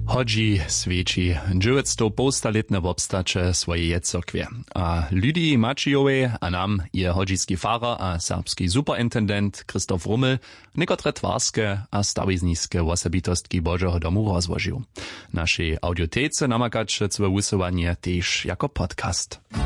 Hodzi svědčí 900 wobstače swojej cyrkwie. A Lydii Macijowej a nam je hodžický farar a serbski superintendent Krzysztof Rummel niekotre twarske a stawizniske osobitostki Božeho domu rozłożył. Naszej audiotece namakacze cwe usuwanie też jako podcast.